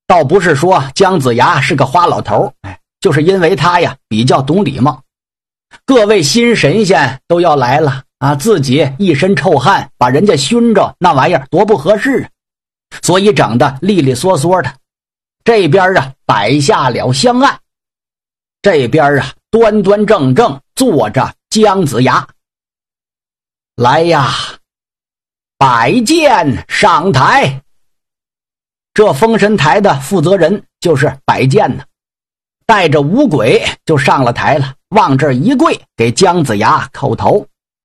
倒不是说姜子牙是个花老头，就是因为他呀比较懂礼貌。各位新神仙都要来了啊，自己一身臭汗把人家熏着，那玩意儿多不合适啊，所以整得利利索索的。这边啊摆下了香案，这边啊端端正正坐着姜子牙。来呀，摆剑上台。这封神台的负责人就是摆剑呢，带着五鬼就上了台了，往这儿一跪，给姜子牙叩头。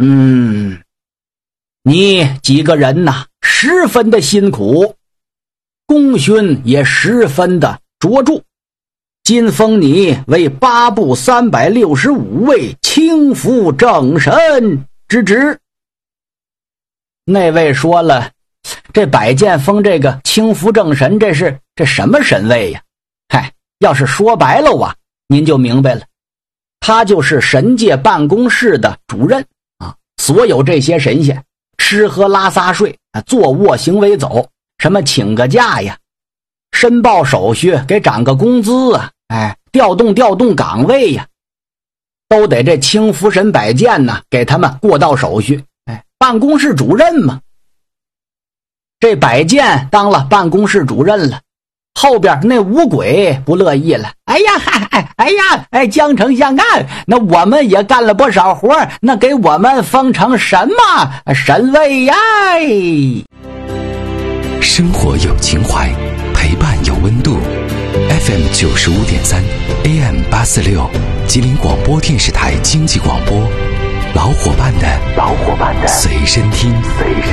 你几个人呐，十分的辛苦，功勋也十分的卓著，今封你为8部365位清福正神之职。那位说了，这摆剑封这个清福正神，这什么神位呀？要是说白了啊，您就明白了，他就是神界办公室的主任啊。所有这些神仙吃喝拉撒睡坐卧行为走，什么请个假呀，申报手续给涨个工资啊，调动岗位呀，都得这清福神摆剑呢给他们过道手续。办公室主任嘛，这摆剑当了办公室主任了，后边那五鬼不乐意了。姜丞相干，那我们也干了不少活，那给我们封成什么神位呀？ 生活有情怀，陪伴有温度。FM 95.3 AM 846吉林广播电视台经济广播，老伙伴的随身听。